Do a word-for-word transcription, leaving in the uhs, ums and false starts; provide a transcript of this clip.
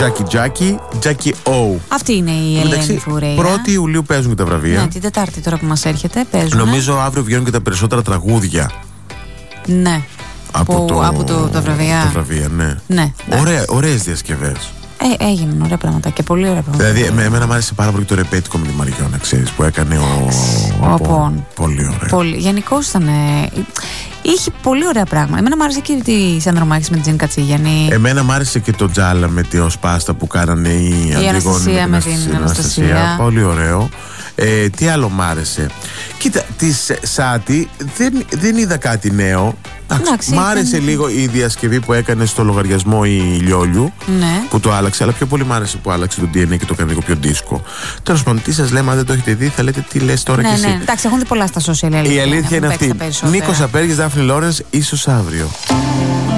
Τζάκι Τζάκι, Τζάκι Ο. Αυτή είναι η Ελένη Φουρέιρα. πρώτη Ιουλίου παίζουν και τα βραβεία. Ναι, την Τετάρτη τώρα που μας έρχεται παίζουν. Νομίζω αύριο βγαίνουν και τα περισσότερα τραγούδια. Ναι. Από, που, το, από το, τα βραβεία. Τα βραβεία, ναι. Ναι. Ωραία, ωραίες διασκευές. Ε, έγιναν ωραία πράγματα και πολύ ωραία πράγματα. Δηλαδή, με εμένα μου άρεσε πάρα πολύ το ρεπέτικο με τη Μαριώνα, ξέρεις, που έκανε ο, ο Απόν. Πολύ ωραία. Πολύ. Γενικώς ήταν. Είχε πολύ ωραία πράγματα. Εμένα μου άρεσε και τη Σάντρα Μάχης με την Τζέννη Κατσίγιαννη. Εμένα μου άρεσε και το Τζάλα με τη Οσπάστα που κάνανε η, η Αναστασία με την, την Αναστασία. Αναστασία. Πολύ ωραίο. Ε, τι άλλο μ' άρεσε. Κοίτα, τη Σάτι δεν, δεν είδα κάτι νέο. Μ' άρεσε ήταν... λίγο η διασκευή που έκανε στο λογαριασμό η Λιόλιου, ναι. Που το άλλαξε, αλλά πιο πολύ μ' άρεσε που άλλαξε το ντι εν έι και το έκανε λίγο πιο δίσκο. Τέλος πάντων, τι σας λέμε, αν δεν το έχετε δει, θα λέτε τι λες τώρα, ναι, κι εσύ. Ναι, εντάξει, έχουν δει πολλά στα social. Η αλήθεια είναι αυτή. Νίκος Απέργης, Δάφνη Λόρενς, ίσως αύριο.